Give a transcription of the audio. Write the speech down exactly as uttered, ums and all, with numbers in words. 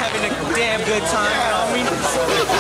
having a damn good time, you know what I mean?